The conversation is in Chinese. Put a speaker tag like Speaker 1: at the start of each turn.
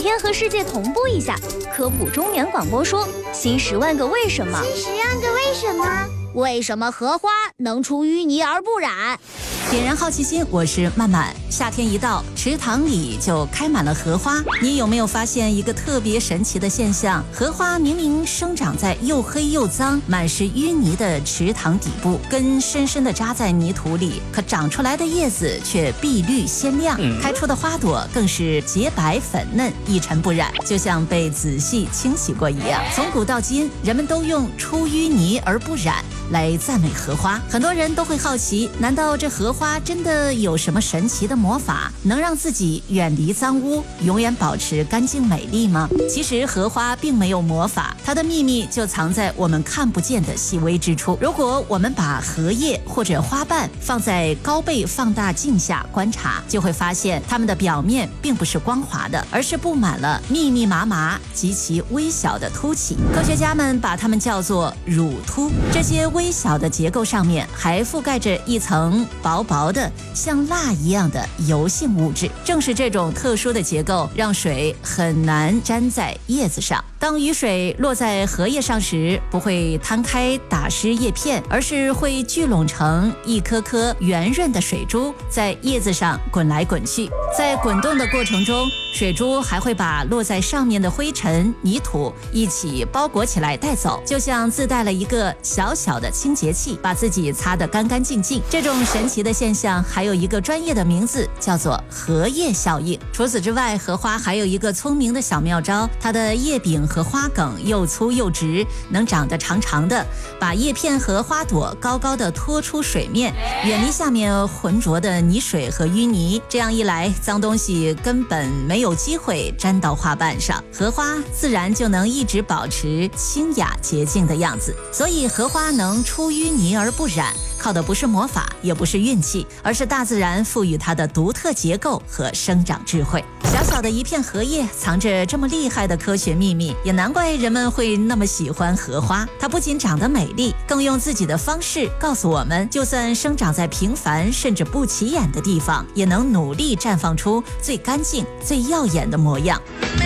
Speaker 1: 天和世界同步一下，科普中原广播说新10万个为什么。
Speaker 2: 新10万个为什么？
Speaker 3: 为什么荷花能出淤泥而不染？
Speaker 4: 点燃好奇心，我是曼曼。夏天一到，池塘里就开满了荷花。你有没有发现一个特别神奇的现象？荷花明明生长在又黑又脏、满是淤泥的池塘底部，根深深地扎在泥土里，可长出来的叶子却碧绿鲜亮，开出的花朵更是洁白粉嫩，一尘不染，就像被仔细清洗过一样。从古到今，人们都用出淤泥而不染来赞美荷花。很多人都会好奇，难道这荷花真的有什么神奇的魔法，能让自己远离脏污，永远保持干净美丽吗？其实荷花并没有魔法，它的秘密就藏在我们看不见的细微之处。如果我们把荷叶或者花瓣放在高倍放大镜下观察，就会发现它们的表面并不是光滑的，而是布满了密密麻麻极其微小的凸起。科学家们把它们叫做乳突。这些微小的结构上面还覆盖着一层薄薄的像蜡一样的油性物质，正是这种特殊的结构让水很难粘在叶子上。当雨水落在荷叶上时，不会摊开打湿叶片，而是会聚拢成一颗颗圆润的水珠，在叶子上滚来滚去。在滚动的过程中，水珠还会把落在上面的灰尘、泥土一起包裹起来带走，就像自带了一个小小的清洁器，把自己擦得干干净净。这种神奇的现象还有一个专业的名字，叫做荷叶效应。除此之外，荷花还有一个聪明的小妙招，它的叶柄和花梗又粗又直，能长得长长的，把叶片和花朵高高的拖出水面，远离下面浑浊的泥水和淤泥。这样一来，脏东西根本没有机会沾到花瓣上，荷花自然就能一直保持清雅洁净的样子。所以荷花能出淤泥而不染，靠的不是魔法，也不是运气，而是大自然赋予它的独特结构和生长智慧。小小的一片荷叶藏着这么厉害的科学秘密，也难怪人们会那么喜欢荷花。它不仅长得美丽，更用自己的方式告诉我们，就算生长在平凡甚至不起眼的地方，也能努力绽放出最干净、最耀眼的模样。